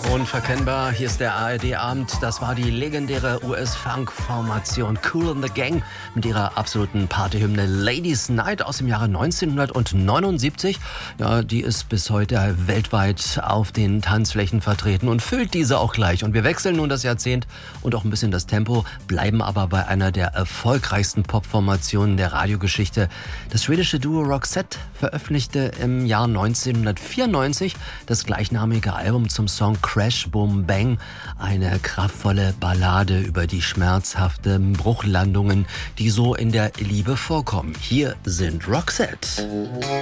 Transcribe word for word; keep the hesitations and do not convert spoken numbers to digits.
Unverkennbar, hier ist der A R D-Abend. Das war die legendäre U S-Funk-Formation Kool and the Gang mit ihrer absoluten Partyhymne Ladies Night aus dem Jahre neunzehnhundertneunundsiebzig. Ja, die ist bis heute weltweit auf den Tanzflächen vertreten und füllt diese auch gleich. Und wir wechseln nun das Jahrzehnt und auch ein bisschen das Tempo, bleiben aber bei einer der erfolgreichsten Popformationen der Radiogeschichte. Das schwedische Duo Roxette veröffentlichte im Jahr neunzehnhundertvierundneunzig das gleichnamige Album zum Song Crash Boom Bang, eine kraftvolle Ballade über die schmerzhaften Bruchlandungen, die so in der Liebe vorkommen. Hier sind Roxette.